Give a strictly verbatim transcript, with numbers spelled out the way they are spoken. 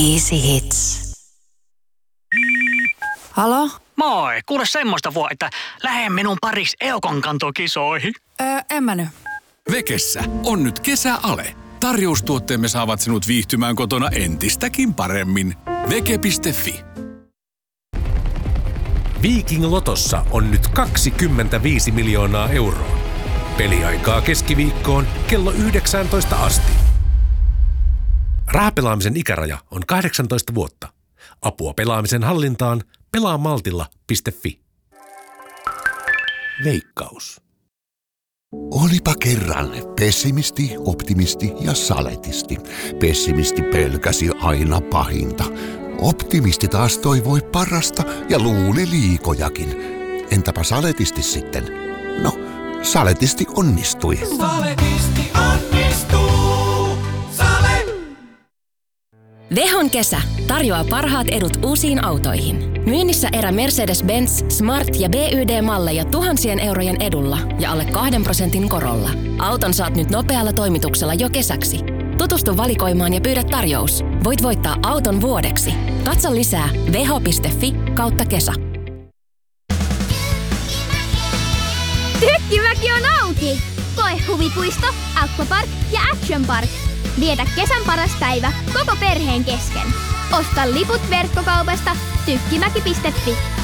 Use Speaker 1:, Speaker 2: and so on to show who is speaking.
Speaker 1: Easy Hits. Halo?
Speaker 2: Moi, kuule semmoista vuo, että lähde minun pariksi Eukon kantokisoihin.
Speaker 1: Öö, en mä nyt.
Speaker 3: Vekessä on nyt kesäale. Tarjoustuotteemme saavat sinut viihtymään kotona entistäkin paremmin. Veke piste fi.
Speaker 4: Viking Lotossa on nyt kaksikymmentäviisi miljoonaa euroa. Peliaikaa keskiviikkoon kello yhdeksäntoista asti. Rahapelaamisen ikäraja on kahdeksantoista vuotta. Apua pelaamisen hallintaan pelaamaltilla piste fi. Veikkaus.
Speaker 5: Olipa kerran pessimisti, optimisti ja saletisti. Pessimisti pelkäsi aina pahinta. Optimisti taas toivoi parasta ja luuli liikojakin. Entäpä saletisti sitten? No, saletisti onnistui.
Speaker 6: Saletisti onnistuu. Sale!
Speaker 7: Vehon kesä tarjoaa parhaat edut uusiin autoihin. Myynnissä erä Mercedes-Benz, Smart ja B Y D-malleja tuhansien eurojen edulla ja alle kahden prosentin korolla. Auton saat nyt nopealla toimituksella jo kesäksi. Tutustu valikoimaan ja pyydä tarjous. Voit voittaa auton vuodeksi. Katso lisää veho piste fi kautta kesä.
Speaker 8: Tykkimäki on auki! Koe huvipuisto, aquapark ja action park. Vietä kesän paras päivä koko perheen kesken. Osta liput verkkokaupasta tykkimäki piste fi.